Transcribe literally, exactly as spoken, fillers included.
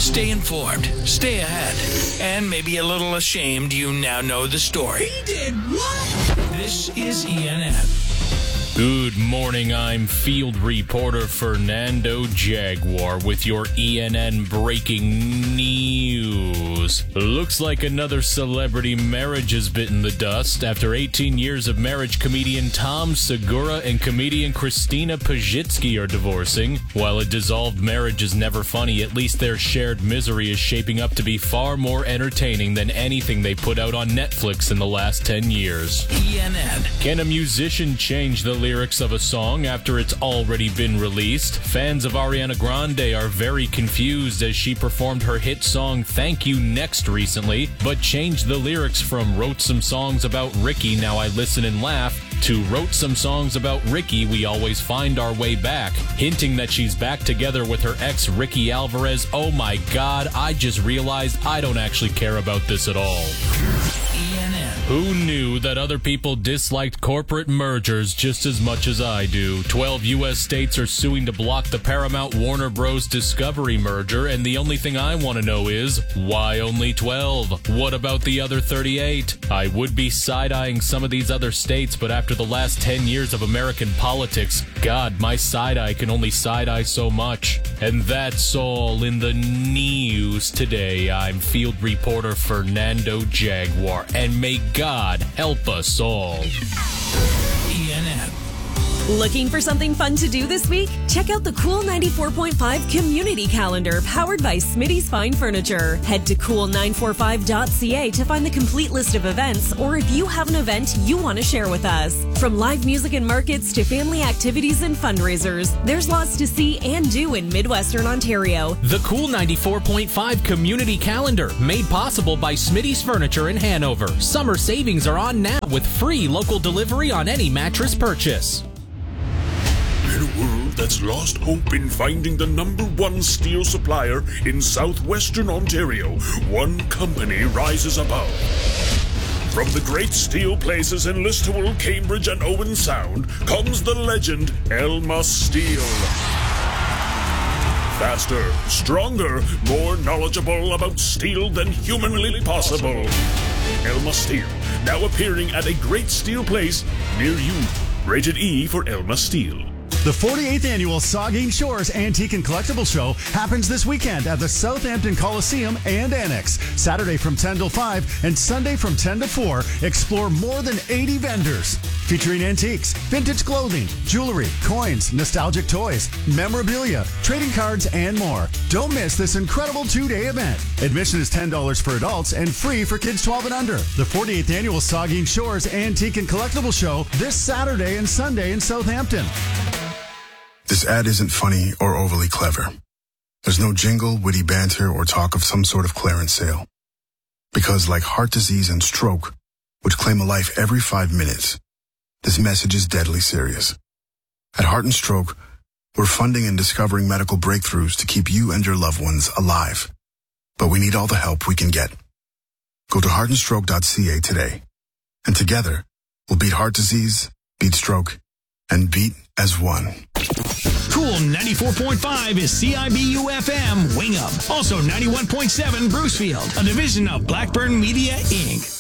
Stay informed, stay ahead, and maybe a little ashamed you now know the story. He did what? This is E N N. Good morning, I'm field reporter Fernando Jaguar with your E N N breaking news. Looks like another celebrity marriage has bitten the dust. After eighteen years of marriage, comedian Tom Segura and comedian Christina Pazsitzky are divorcing. While a dissolved marriage is never funny, at least their shared misery is shaping up to be far more entertaining than anything they put out on Netflix in the last ten years. E N N. Can a musician change the lyrics of a song after it's already been released? Fans of Ariana Grande are very confused as she performed her hit song Thank You Next recently, but changed the lyrics from wrote some songs about Ricky, now I listen and laugh, to wrote some songs about Ricky, we always find our way back, hinting that she's back together with her ex Ricky Alvarez. Oh my god, I just realized I don't actually care about this at all. E N N. Who knew that other people disliked corporate mergers just as much as I do? twelve U S states are suing to block the Paramount Warner Bros. Discovery merger, and the only thing I want to know is, why only twelve? What about the other thirty-eight? I would be side-eyeing some of these other states, but after the last ten years of American politics, God, my side-eye can only side-eye so much. And that's all in the news today. I'm field reporter Fernando Jaguar, and may God help us all. E N N. Looking for something fun to do this week? Check out the Cool ninety-four point five Community Calendar powered by Smitty's Fine Furniture. Head to cool nine four five dot c a to find the complete list of events, or if you have an event you want to share with us. From live music and markets to family activities and fundraisers, there's lots to see and do in Midwestern Ontario. The Cool ninety-four point five Community Calendar, made possible by Smitty's Furniture in Hanover. Summer savings are on now with free local delivery on any mattress purchase. In a world that's lost hope in finding the number one steel supplier in southwestern Ontario, one company rises above. From the great steel places in Listowel, Cambridge, and Owen Sound comes the legend Elma Steel. Faster, stronger, more knowledgeable about steel than humanly possible. Elma Steel, now appearing at a great steel place near you. Rated E for Elma Steel. The forty-eighth Annual Saugeen Shores Antique and Collectible Show happens this weekend at the Southampton Coliseum and Annex. Saturday from ten till five and Sunday from ten to four. Explore more than eighty vendors featuring antiques, vintage clothing, jewelry, coins, nostalgic toys, memorabilia, trading cards, and more. Don't miss this incredible two-day event. Admission is ten dollars for adults and free for kids twelve and under. The forty-eighth Annual Saugeen Shores Antique and Collectible Show this Saturday and Sunday in Southampton. This ad isn't funny or overly clever. There's no jingle, witty banter, or talk of some sort of clearance sale. Because like heart disease and stroke, which claim a life every five minutes, this message is deadly serious. At Heart and Stroke, we're funding and discovering medical breakthroughs to keep you and your loved ones alive. But we need all the help we can get. Go to heart and stroke dot c a today. And together, we'll beat heart disease, beat stroke, and beat as one. Cool ninety-four point five is C I B U F M Wing Up. Also ninety-one point seven Brucefield, a division of Blackburn Media, Incorporated.